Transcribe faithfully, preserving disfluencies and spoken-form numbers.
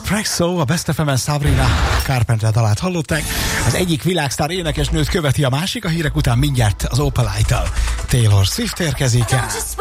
Presso, a Best ef em-en Sabrina Carpenter dalát hallották. Az egyik világsztár énekesnőt követi a másik, a hírek után mindjárt az Opalite-tal Taylor Swift érkezik el.